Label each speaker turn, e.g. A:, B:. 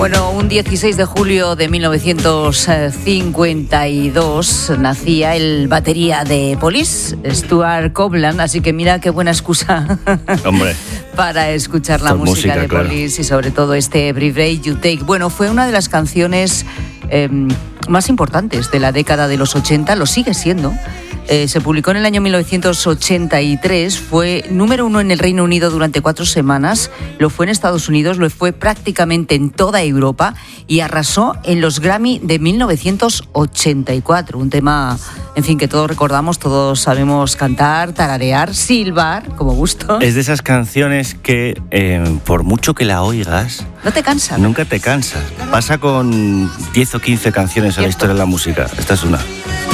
A: Bueno, un 16 de julio de 1952 nacía el batería de Police, Stuart Copeland, así que mira qué buena excusa
B: Hombre,
A: para escuchar la música de
B: claro.
A: Police y sobre todo este Every Breath You Take. Bueno, fue una de las canciones más importantes de la década de los 80, lo sigue siendo. Se publicó en el año 1983, fue número 1 en el Reino Unido durante 4 semanas, lo fue en Estados Unidos, lo fue prácticamente en toda Europa y arrasó en los Grammy de 1984, un tema, en fin, que todos recordamos, todos sabemos cantar, tararear, silbar, como gusto.
B: Es de esas canciones que por mucho que la oigas,
A: no te cansas.
B: Nunca te cansas. Pasa con 10 o 15 canciones en la historia de la música. Esta es una.